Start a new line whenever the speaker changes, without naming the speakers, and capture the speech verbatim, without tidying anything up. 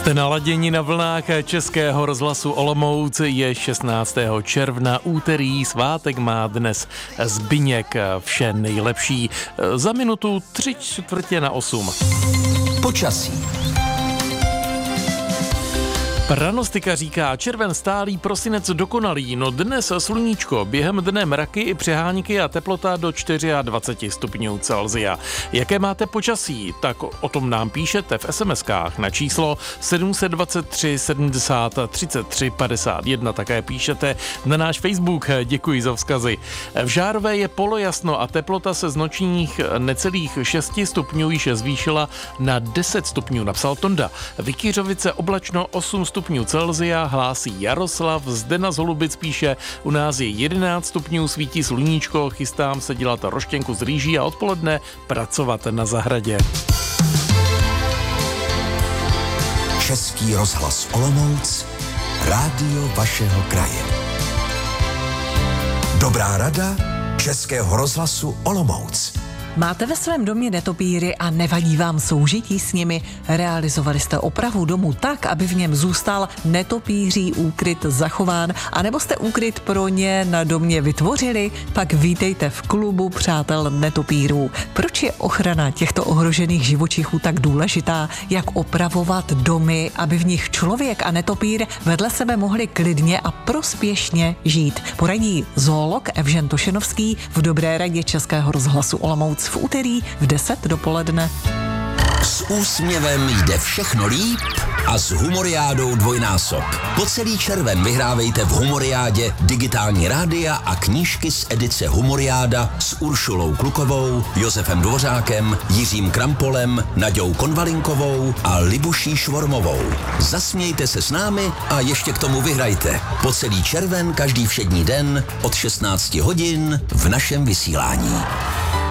Jste naladěni na vlnách Českého rozhlasu Olomouc, je šestnáctého června, úterý, svátek má dnes Zbyněk. Vše nejlepší. Za minutu tři čtvrtě na osm.
Počasí.
Pranostika říká červen stálý, prosinec dokonalý, no dnes sluníčko, během dne mraky i přehánky a teplota do dvacet čtyři stupňů Celsia. Jaké máte počasí? Tak o tom nám píšete v es em eskách na číslo sedm set dvacet tři sedmdesát třicet tři padesát jedna, také píšete na náš Facebook, děkuji za vzkazy. V Žárové je polojasno a teplota se z nočních necelých šesti stupňů již zvýšila na deset stupňů, napsal Tonda. Vykyřovice oblačno osm stupňů Celsia, hlásí Jaroslav, Zdena z Holubic píše, u nás je jedenáct stupňů, svítí sluníčko, chystám se dělat roštěnku z rýží a odpoledne pracovat na zahradě.
Český rozhlas Olomouc, rádio vašeho kraje. Dobrá rada Českého rozhlasu Olomouc.
Máte ve svém domě netopíry a nevadí vám soužití s nimi? Realizovali jste opravu domu tak, aby v něm zůstal netopíří úkryt zachován, anebo jste úkryt pro ně na domě vytvořili? Pak vítejte v klubu přátel netopírů. Proč je ochrana těchto ohrožených živočichů tak důležitá? Jak opravovat domy, aby v nich člověk a netopír vedle sebe mohli klidně a prospěšně žít? Poradí zoolog Evžen Tošenovský v Dobré radě Českého rozhlasu Olomouc v úterý v deset dopoledne.
S úsměvem jde všechno líp a s Humoriádou dvojnásob. Po celý červen vyhrávejte v Humoriádě digitální rádia a knížky z edice Humoriáda s Uršulou Klukovou, Josefem Dvořákem, Jiřím Krampolem, Naďou Konvalinkovou a Libuší Švormovou. Zasmějte se s námi a ještě k tomu vyhrajte. Po celý červen každý všední den od šestnácti hodin v našem vysílání.